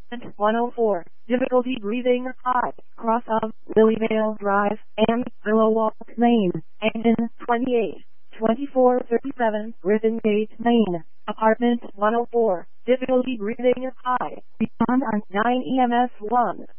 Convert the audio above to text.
Apartment 104, difficulty breathing, high, cross of Lilyvale Drive, and Willowwalk Lane, Angton 28, 2437, Griffin Gate, Maine. Apartment 104, difficulty breathing, high, respond on 9 EMS 1.